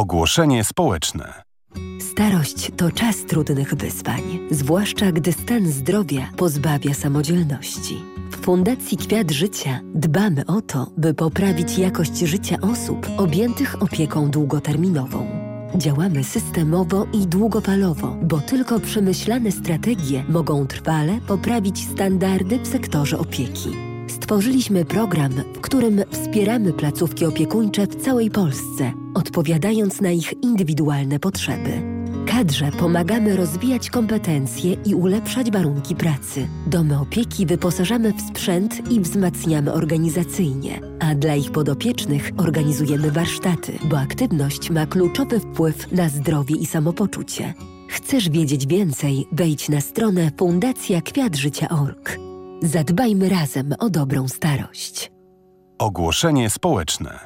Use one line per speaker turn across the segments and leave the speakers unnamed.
Ogłoszenie społeczne.
Starość to czas trudnych wyzwań, zwłaszcza gdy stan zdrowia pozbawia samodzielności. W Fundacji Kwiat Życia dbamy o to, by poprawić jakość życia osób objętych opieką długoterminową. Działamy systemowo i długofalowo, bo tylko przemyślane strategie mogą trwale poprawić standardy w sektorze opieki. Stworzyliśmy program, w którym wspieramy placówki opiekuńcze w całej Polsce, odpowiadając na ich indywidualne potrzeby. Kadrze pomagamy rozwijać kompetencje i ulepszać warunki pracy. Domy opieki wyposażamy w sprzęt i wzmacniamy organizacyjnie, a dla ich podopiecznych organizujemy warsztaty, bo aktywność ma kluczowy wpływ na zdrowie i samopoczucie. Chcesz wiedzieć więcej? Wejdź na stronę fundacjakwiatżycia.org. Zadbajmy razem o dobrą starość.
Ogłoszenie społeczne.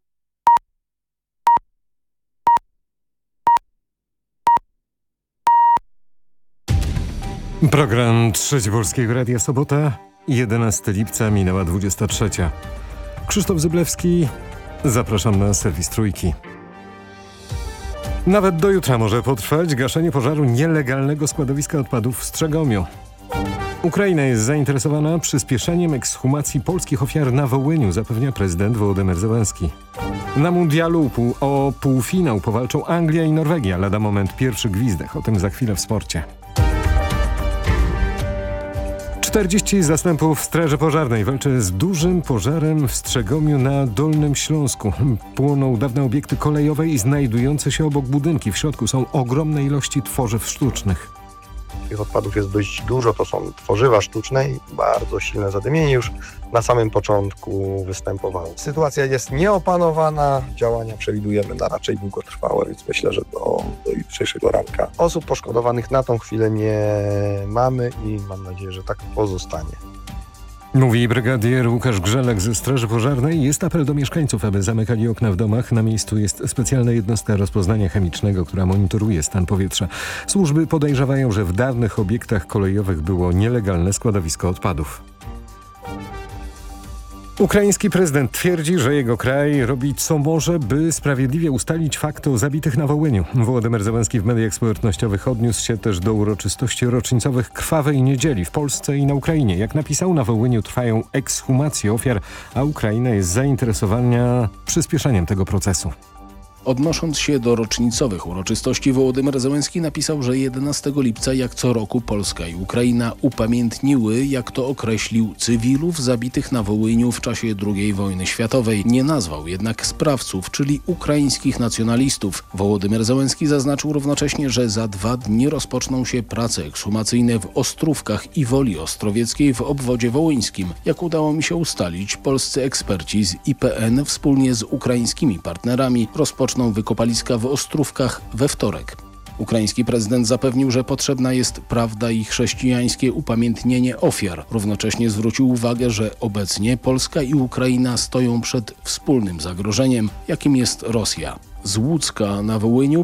Program Trzeci Polskiego Radia, sobota, 11 lipca, minęła 23. Krzysztof Zyblewski, zapraszam na serwis Trójki. Nawet do jutra może potrwać gaszenie pożaru nielegalnego składowiska odpadów w Strzegomiu. Ukraina jest zainteresowana przyspieszeniem ekshumacji polskich ofiar na Wołyniu, zapewnia prezydent Wołodymyr Zełenski. Na mundialu o półfinał powalczą Anglia i Norwegia. Lada moment pierwszy gwizdek, o tym za chwilę w sporcie. 40 zastępów Straży Pożarnej walczy z dużym pożarem w Strzegomiu na Dolnym Śląsku. Płoną dawne obiekty kolejowe i znajdujące się obok budynki. W środku są ogromne ilości tworzyw sztucznych.
Tych odpadów jest dość dużo, to są tworzywa sztuczne i bardzo silne zadymienie już na samym początku występowało. Sytuacja jest nieopanowana, działania przewidujemy na raczej długotrwałe, więc myślę, że do jutrzejszego ranka. Osób poszkodowanych na tą chwilę nie mamy i mam nadzieję, że tak pozostanie.
Mówi brygadier Łukasz Grzelek ze Straży Pożarnej. Jest apel do mieszkańców, aby zamykali okna w domach. Na miejscu jest specjalna jednostka rozpoznania chemicznego, która monitoruje stan powietrza. Służby podejrzewają, że w dawnych obiektach kolejowych było nielegalne składowisko odpadów. Ukraiński prezydent twierdzi, że jego kraj robi co może, by sprawiedliwie ustalić fakty o zabitych na Wołyniu. Wołodymyr Zełenski w mediach społecznościowych odniósł się też do uroczystości rocznicowych Krwawej Niedzieli w Polsce i na Ukrainie. Jak napisał, na Wołyniu trwają ekshumacje ofiar, a Ukraina jest zainteresowana przyspieszeniem tego procesu.
Odnosząc się do rocznicowych uroczystości, Wołodymyr Zełenski napisał, że 11 lipca jak co roku Polska i Ukraina upamiętniły, jak to określił, cywilów zabitych na Wołyniu w czasie II wojny światowej. Nie nazwał jednak sprawców, czyli ukraińskich nacjonalistów. Wołodymyr Zełenski zaznaczył równocześnie, że za 2 dni rozpoczną się prace ekshumacyjne w Ostrówkach i Woli Ostrowieckiej w obwodzie wołyńskim. Jak udało mi się ustalić, polscy eksperci z IPN wspólnie z ukraińskimi partnerami rozpoczną wykopaliska w Ostrówkach we wtorek. Ukraiński prezydent zapewnił, że potrzebna jest prawda i chrześcijańskie upamiętnienie ofiar. Równocześnie zwrócił uwagę, że obecnie Polska i Ukraina stoją przed wspólnym zagrożeniem, jakim jest Rosja. Z Łódzka na Wołyniu